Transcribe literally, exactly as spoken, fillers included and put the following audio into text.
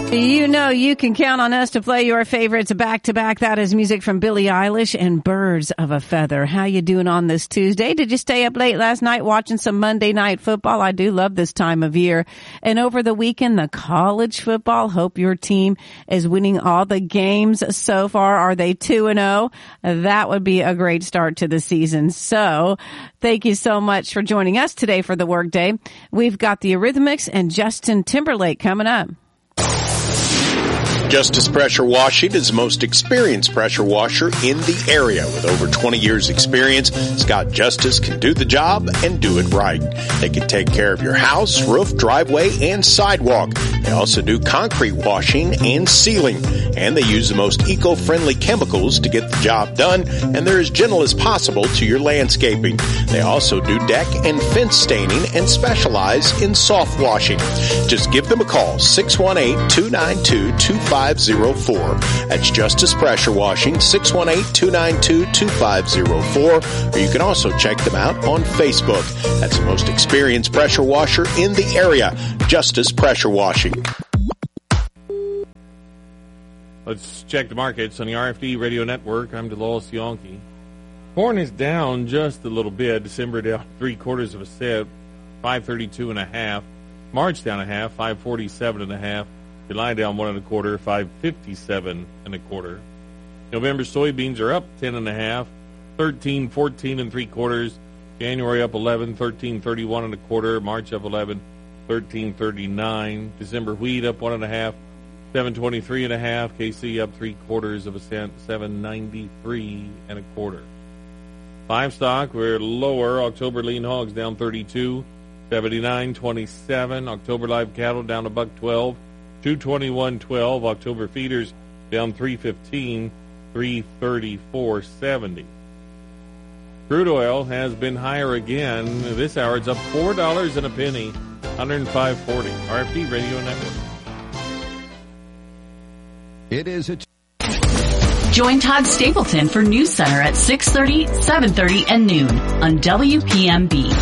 You know you can count on us to play your favorites back-to-back. That is music from Billie Eilish and Birds of a Feather. How you doing on this Tuesday? Did you stay up late last night watching some Monday Night Football? I do love this time of year. And over the weekend, the college football. Hope your team is winning all the games so far. Are they two and oh? That would be a great start to the season. So thank you so much for joining us today for the Workday. We've got the Eurythmics and Justin Timberlake coming up. Justice Pressure Washing is the most experienced pressure washer in the area. With over twenty years experience, Scott Justice can do the job and do it right. They can take care of your house, roof, driveway, and sidewalk. They also do concrete washing and sealing. And they use the most eco-friendly chemicals to get the job done, and they're as gentle as possible to your landscaping. They also do deck and fence staining and specialize in soft washing. Just give them a call, six one eight, two nine two, two five zero four. That's Justice Pressure Washing, six one eight, two nine two, two five zero four. Or you can also check them out on Facebook. That's the most experienced pressure washer in the area, Justice Pressure Washing. Let's check the markets on the R F D Radio Network. I'm DeLois Yonke. Corn is down just a little bit. December down three quarters of a cent, five thirty-two and a half. March down a half, five forty-seven and a half. July down one and a quarter, five fifty-seven and a quarter. November soybeans are up ten and a half, thirteen fourteen and three quarters. January up eleven, thirteen thirty-one and a quarter. March up eleven, thirteen thirty-nine. December wheat up one and a half, seven twenty-three and a half. K C up three quarters of a cent, seven ninety-three and a quarter. Livestock, we're lower. October lean hogs down thirty-two, seventy-nine twenty-seven. October live cattle down a buck twelve, two twenty-one twelve. October feeders down three fifteen, three thirty-four seventy. Crude oil has been higher again. This hour it's up four dollars and a penny, one oh five forty. R F D Radio Network. It is a Join Todd Stapleton for News Center at six thirty, seven thirty, and noon on W P M B.